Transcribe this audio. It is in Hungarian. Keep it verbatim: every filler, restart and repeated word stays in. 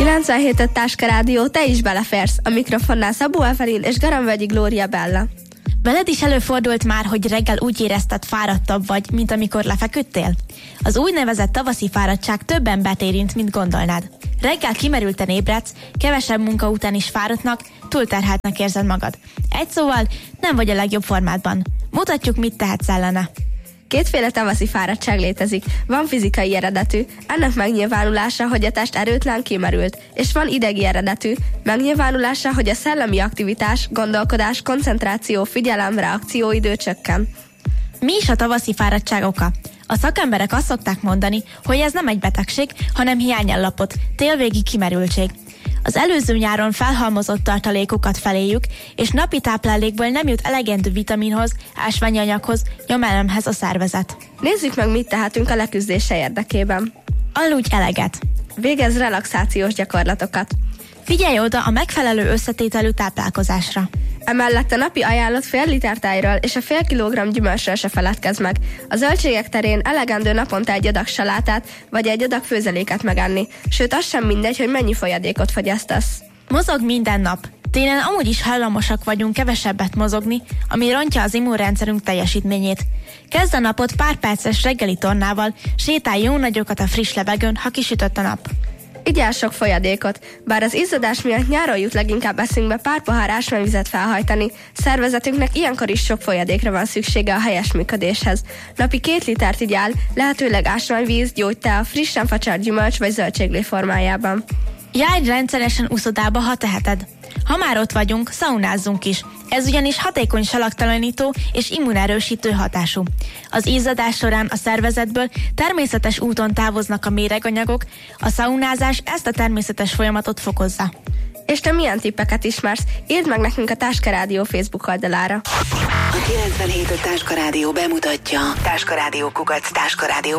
kilencvenhét Táska Rádió, te is beleférsz. A mikrofonnál Szabó Evelin és Garamvölgyi Glória Bella. Veled is előfordult már, hogy reggel úgy érezted, fáradtabb vagy, mint amikor lefeküdtél? Az úgynevezett tavaszi fáradtság több embert érint, mint gondolnád. Reggel kimerülten ébredsz, kevesebb munka után is fáradtnak, túlterheltnek érzed magad. Egy szóval, nem vagy a legjobb formádban. Mutatjuk, mit tehetsz ellene. Kétféle tavaszi fáradtság létezik. Van fizikai eredetű, ennek megnyilvánulása, hogy a test erőtlen, kimerült, és van idegi eredetű, megnyilvánulása, hogy a szellemi aktivitás, gondolkodás, koncentráció, figyelem, reakcióidő csökken. Mi is a tavaszi fáradtság oka? A szakemberek azt szokták mondani, hogy ez nem egy betegség, hanem hiányállapot, télvégi kimerültség. Az előző nyáron felhalmozott tartalékokat feléjük, és napi táplálékból nem jut elegendő vitaminhoz, ásványi anyaghoz, nyomelemhez a szervezet. Nézzük meg, mit tehetünk a leküzdése érdekében. Aludj eleget. Végezz relaxációs gyakorlatokat. Figyelj oda a megfelelő összetételű táplálkozásra. Emellett a napi ajánlott fél liter tejről és a fél kilogramm gyümölcsről se feledkezz meg. A zöldségek terén elegendő naponta egy adag salátát vagy egy adag főzeléket megenni, sőt az sem mindegy, hogy mennyi folyadékot fogyasztasz. Mozog minden nap. Télen amúgy is hajlamosak vagyunk kevesebbet mozogni, ami rontja az immunrendszerünk teljesítményét. Kezd a napot pár perces reggeli tornával, sétálj jó nagyokat a friss levegőn, ha kisütött a nap. Igyál sok folyadékot, bár az izzadás miatt nyáron jut leginkább eszünkbe pár pohár ásványvizet felhajtani, szervezetünknek ilyenkor is sok folyadékra van szüksége a helyes működéshez. Napi két litert igyál, lehetőleg ásványvíz, gyógytea, frissen facsart gyümölcs vagy zöldséglé formájában. Járj rendszeresen uszodába, ha teheted. Ha már ott vagyunk, szaunázzunk is. Ez ugyanis hatékony salaktalanító és immunerősítő hatású. Az izzadás során a szervezetből természetes úton távoznak a méreganyagok, a szaunázás ezt a természetes folyamatot fokozza. És te milyen tippeket ismersz? Írd meg nekünk a Táska Rádió Facebook oldalára. A kilencvenhét Táska Rádió bemutatja. Táska Rádió kukac táskarádió